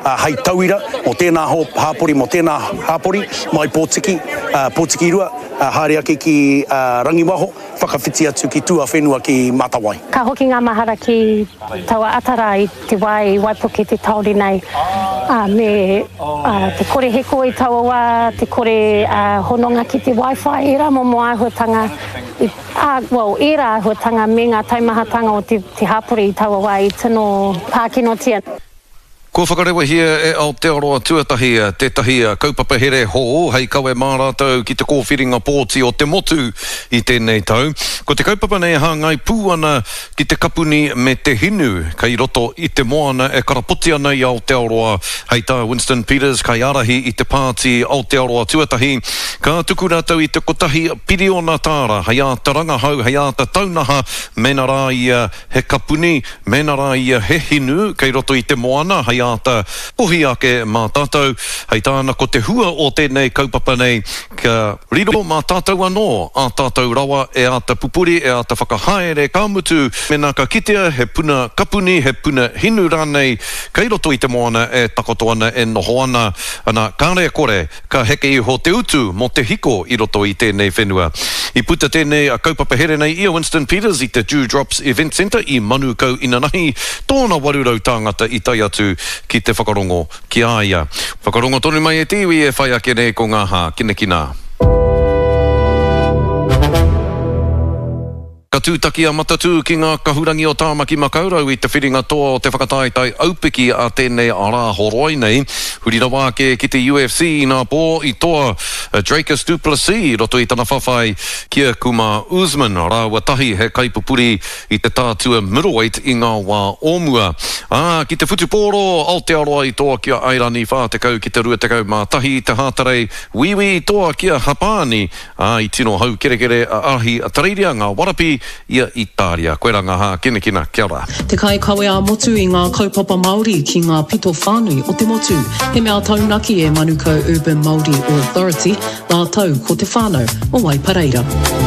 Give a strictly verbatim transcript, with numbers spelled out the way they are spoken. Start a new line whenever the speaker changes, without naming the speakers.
uh, hei tauira, mo tēnā ho, hāpori, mo tēnā hāpori, mai Pōtiki, uh, Pōtiki rua, uh, haere ake ki uh, Rangiwaho, whakawhiti atu ki tua whenua ki Matawai.
Ka hoki ngā mahara ki taua atara i te wai, waipuke te tauri nei. Uh, me uh, te kore heko i taua wā, te kore uh, hononga ki te Wi-Fi, e rā momo āhuatanga, i, uh, well, e rā āhuatanga me ngā taimahatanga o te, te hapori i taua wā i tino pākinotia.
Ko whakarewa hia e Aotearoa tuatahi tētahi kaupapa here ho, hei kawe mā rātou ki te kōwhiringa pōti o te motu i tēnei tau. Ko te kaupapa nei hāngai pū ana ki te kapuni me te hinu, kei roto i te moana e karapoti ana i Aotearoa, hei tā Winston Peters, kai arahi i te pāti Aotearoa tuatahi. Ka tuku rātou i te kotahi piriona tāra, hei a ta rangahau, hei a ta taunaha, mena rā ia he kapuni, mena rā ia he hinu, kei roto i te moana, hei ata puhi ake mā tātou, hei tāna ko te hua o tēnei kaupapa nei, ka riro mā tātou anō, a tātou rawa e ata pupuri, e ata whakahaere kāmutu, mena ka kitea, he puna kapuni, he puna hinu rānei, kei roto i te moana e takoto ana e noho ana, ana kāre kore, ka heke i ho te utu mo te hiko i roto i tēnei whenua. I puta tēnei a kaupapa here nei ia Winston Peters i te Dewdrops Event Centre i Manukau Inanahi, tōna warurau tāngata i tai atu ki te whakarongo ki aia. Whakarongo tonu mai e tiwi e whai ake nei ko ngā hā, kina kina. Ka tūtaki a matatu ki ngā kahurangi o Tāmaki Makaurau i te whiringa toa o te whakataetai aupiki a tēnei ara horoi nei. Huri rawa ke ki te U F C i nā pō i toa uh, Dracus du Plessis roto i tana whawhai kia kuma Usman rāua tahi he kaipupuri i te tātua middleweight i ngā wā ōmua. Ah, ki te whutupōro Aotearoa i toa kia Airani whā te kau ki te rua te kau mā tahi i te hātarei wiwi i toa kia Hapani. Ah, i tino hau kerekere a ahi a tareiria ngā warapi ia Italia. Koe ranga ha, kina kina, kia ora.
Te kai kawe a motu i ngā kaupapa Māori ki ngā pito whānui o te motu. He mea taunaki e Manukau Urban Māori Authority, nā tau ko te whānau o Waipareira.